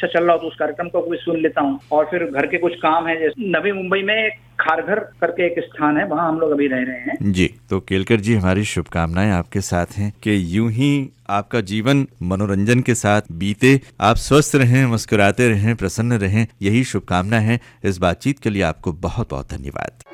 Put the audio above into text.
अच्छा चल रहा हो तो उस कार्यक्रम को भी सुन लेता हूँ। और फिर घर के कुछ काम है, जैसे नवी मुंबई में खारघर करके एक स्थान है, वहाँ हम लोग अभी रह रहे हैं जी। तो केलकर जी, हमारी शुभकामनाएं आपके साथ हैं कि यूं ही आपका जीवन मनोरंजन के साथ बीते, आप स्वस्थ रहें, मुस्कुराते रहें, प्रसन्न रहें, यही शुभकामना है। इस बातचीत के लिए आपको बहुत बहुत धन्यवाद।